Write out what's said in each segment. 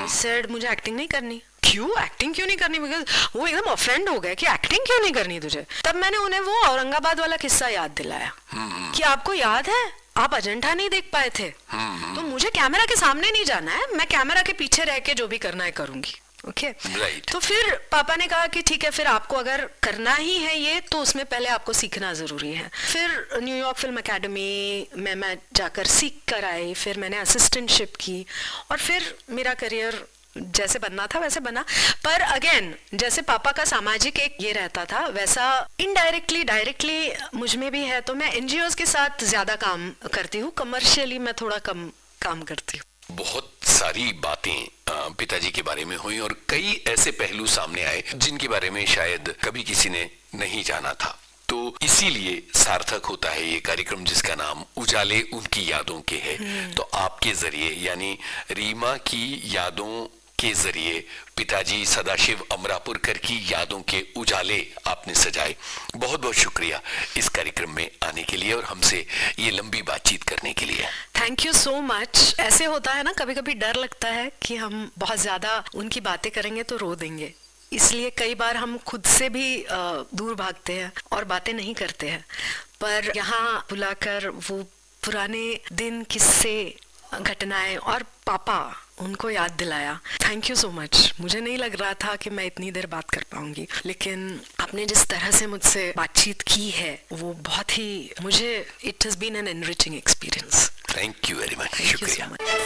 Said मुझे acting नहीं करनी। क्यों एक्टिंग क्यों नहीं करनी? बिकॉज वो एकदम ऑफेंड हो गए कि एक्टिंग क्यों नहीं करनी तुझे। तब मैंने उन्हें वो औरंगाबाद वाला किस्सा याद दिलाया कि आपको याद है आप अजंठा नहीं देख पाए थे, तो मुझे कैमरा के सामने नहीं जाना है, मैं कैमरा के पीछे रह के जो भी करना है करूंगी। ओके तो फिर पापा ने कहा कि ठीक है, फिर आपको अगर करना ही है ये तो उसमें पहले आपको सीखना जरूरी है। फिर न्यूयॉर्क फिल्म एकेडमी में मैं जाकर सीख कर आई, फिर मैंने असिस्टेंटशिप की और फिर मेरा करियर जैसे बनना था वैसे बना। पर अगेन जैसे पापा का सामाजिक एक ये रहता था वैसा इनडायरेक्टली डायरेक्टली मुझ में भी है। तो मैं एनजीओज के साथ ज्यादा काम करती हूँ, कमर्शियली मैं थोड़ा कम काम करती हूँ। बहुत सारी बातें पिताजी के बारे में हुई और कई ऐसे पहलू सामने आए जिनके बारे में शायद कभी किसी ने नहीं जाना था। तो इसीलिए सार्थक होता है ये कार्यक्रम जिसका नाम उजाले उनकी यादों के है। तो आपके जरिए यानी रीमा की यादों के जरिए पिताजी सदाशिव अमरापुरकर की यादों के उजाले आपने सजाए। बहुत बहुत शुक्रिया इस कार्यक्रम में आने के लिए और हमसे ये लंबी बातचीत करने के लिए। Thank you so much. ऐसे होता है ना, कभी कभी डर लगता है कि हम बहुत ज्यादा उनकी बातें करेंगे तो रो देंगे, इसलिए कई बार हम खुद से भी दूर भागते हैं और बातें नहीं करते हैं। पर यहाँ बुलाकर वो पुराने दिन, किस्से, घटनाएं और पापा उनको याद दिलाया। Thank you so much. मुझे नहीं लग रहा था कि मैं इतनी देर बात कर पाऊंगी, लेकिन आपने जिस तरह से मुझसे बातचीत की है वो बहुत ही, मुझे it has been an enriching experience. Thank you very much. शुक्रिया।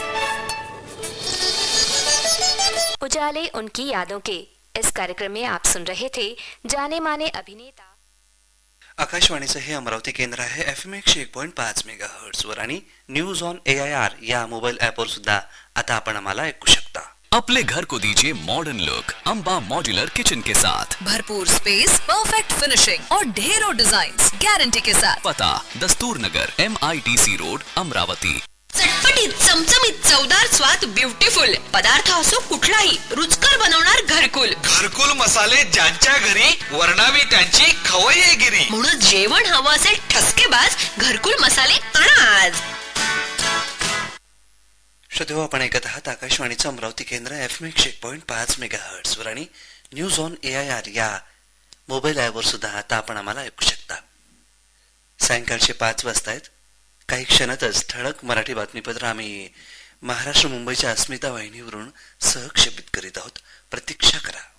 उजाले उनकी यादों के इस कार्यक्रम में आप सुन रहे थे जाने माने अभिनेता। आकाशवाणीचं हे अमरावती केंद्र आहे FM 101.5 मेगाहर्ट्ज वर आणि न्यूज ऑन AIR या मोबाईल ऍपवर सुद्धा आता आपण आम्हाला ऐकू शकता। अपने घर को दीजिए modern look Amba modular kitchen के साथ। भरपूर स्पेस, परफेक्ट फिनिशिंग और ढेरों डिजाइन्स गारंटी के साथ। पता दस्तूर नगर MITC रोड अमरावती। चटपटीत, चमचमीत, चवदार स्वाद, ब्युटिफुल पदार्थ असो कुठलाही रुचकर बनवणार घरकुल। घरकुल मसाले ज्यांच्या घरी वर्णावी त्यांची खवय्येगिरी। म्हणून जेवण हवं असेल ठसकेबाज घरकुल मसाले आणा आज। श्रोते हो, आपण ऐकत आहात आकाशवाणीचं अमरावती केंद्र FM 101.5 मेगाहर्ट्ज वर आणि न्यूज ऑन AIR या मोबाईल ऍपवर सुद्धा आता आपण आम्हाला ऐकू शकता। सायंकाळचे 5 वाजता आहेत। काही क्षणातच ठळक मराठी बातमीपत्र आम्ही महाराष्ट्र मुंबईच्या अस्मिता वाहिनीवरून सहक्षेपित करीत आहोत। प्रतीक्षा करा।